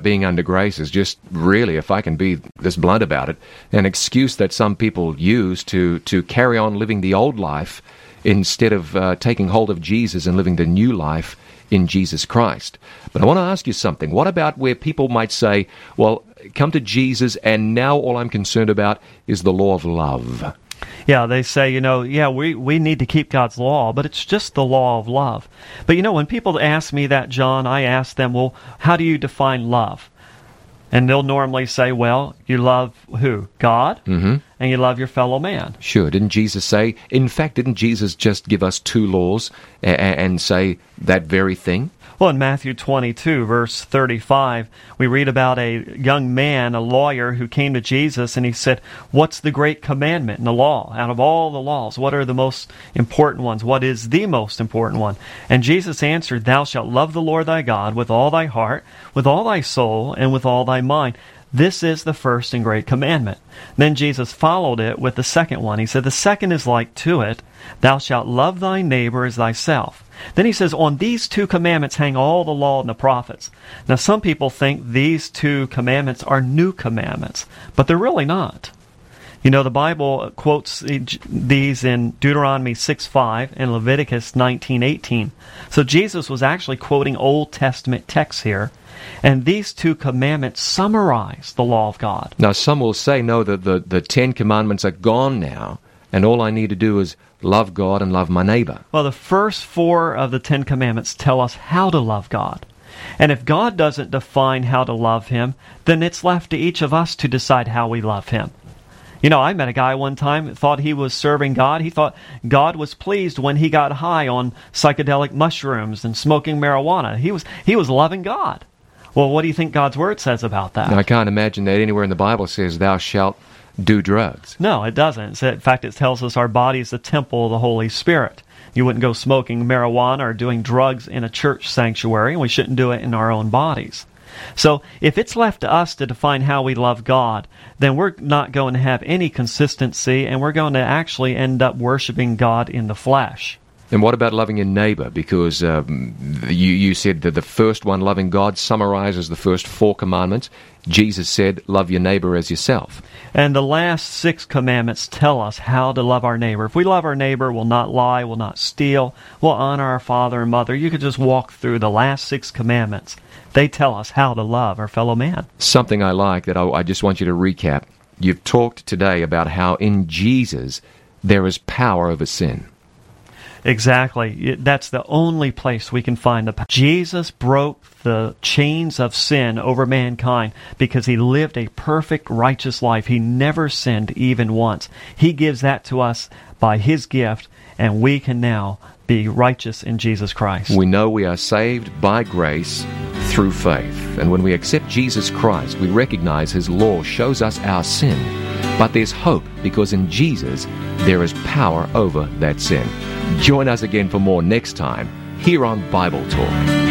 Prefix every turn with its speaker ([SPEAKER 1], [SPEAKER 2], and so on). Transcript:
[SPEAKER 1] being under grace is just really, if I can be this blunt about it, an excuse that some people use to carry on living the old life instead of taking hold of Jesus and living the new life in Jesus Christ. But I want to ask you something. What about where people might say, well, come to Jesus and now all I'm concerned about is the law of love?
[SPEAKER 2] Yeah, they say, we need to keep God's law, but it's just the law of love. But when people ask me that, John, I ask them, well, how do you define love? And they'll normally say, well, you love who? God, and you love your fellow man.
[SPEAKER 1] Sure. Didn't Jesus say, in fact, didn't Jesus just give us two laws and say that very thing?
[SPEAKER 2] Well, in Matthew 22, verse 35, we read about a young man, a lawyer, who came to Jesus and he said, what's the great commandment in the law? Out of all the laws, what are the most important ones? What is the most important one? And Jesus answered, thou shalt love the Lord thy God with all thy heart, with all thy soul, and with all thy mind. This is the first and great commandment. Then Jesus followed it with the second one. He said, the second is like to it, thou shalt love thy neighbor as thyself. Then he says, on these two commandments hang all the law and the prophets. Now some people think these two commandments are new commandments, but they're really not. The Bible quotes these in Deuteronomy 6:5 and Leviticus 19:18. So Jesus was actually quoting Old Testament texts here. And these two commandments summarize the law of God.
[SPEAKER 1] Now, some will say, no, the Ten Commandments are gone now, and all I need to do is love God and love my neighbor.
[SPEAKER 2] Well, the first four of the Ten Commandments tell us how to love God. And if God doesn't define how to love Him, then it's left to each of us to decide how we love Him. I met a guy one time that thought he was serving God. He thought God was pleased when he got high on psychedelic mushrooms and smoking marijuana. He was loving God. Well, what do you think God's Word says about that?
[SPEAKER 1] Now, I can't imagine that anywhere in the Bible says, thou shalt do drugs.
[SPEAKER 2] No, it doesn't. In fact, it tells us our body is the temple of the Holy Spirit. You wouldn't go smoking marijuana or doing drugs in a church sanctuary, and we shouldn't do it in our own bodies. So, if it's left to us to define how we love God, then we're not going to have any consistency, and we're going to actually end up worshiping God in the flesh.
[SPEAKER 1] And what about loving your neighbor? Because you said that the first one, loving God, summarizes the first four commandments. Jesus said, love your neighbor as yourself.
[SPEAKER 2] And the last 6 commandments tell us how to love our neighbor. If we love our neighbor, we'll not lie, we'll not steal, we'll honor our father and mother. You could just walk through the last 6 commandments. They tell us how to love our fellow man.
[SPEAKER 1] Something I like that I just want you to recap. You've talked today about how in Jesus there is power over sin.
[SPEAKER 2] Exactly. That's the only place we can find the power. Jesus broke the chains of sin over mankind because He lived a perfect, righteous life. He never sinned even once. He gives that to us by His gift, and we can now be righteous in Jesus Christ.
[SPEAKER 1] We know we are saved by grace through faith. And when we accept Jesus Christ, we recognize His law shows us our sin. But there's hope because in Jesus there is power over that sin. Join us again for more next time here on Bible Talk.